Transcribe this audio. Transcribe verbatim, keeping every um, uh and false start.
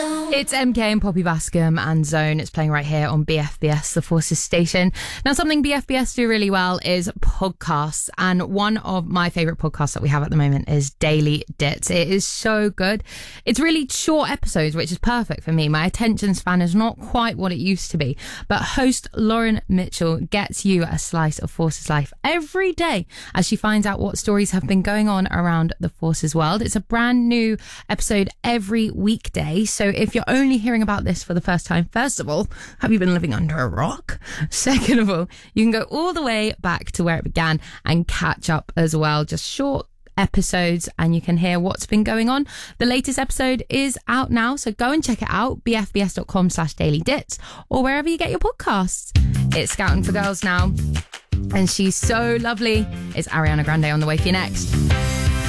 It's M K and Poppy Bascom and Zone. It's playing right here on B F B S, the Forces station. Now, something B F B S do really well is podcasts. And one of my favourite podcasts that we have at the moment is Daily Dits. It is so good. It's really short episodes, which is perfect for me. My attention span is not quite what it used to be. But host Lauren Mitchell gets you a slice of Forces life every day as she finds out what stories have been going on around the Forces world. It's a brand new episode every weekday. So if you're only hearing about this for the first time, first of all, have you been living under a rock? Second of all, you can go all the way back to where it began and catch up as well. Just short episodes and you can hear what's been going on. The latest episode is out now, so go and check it out, bfbs.com slash daily dits or wherever you get your podcasts. It's Scouting for Girls now, and she's so lovely. It's Ariana Grande on the way for you next.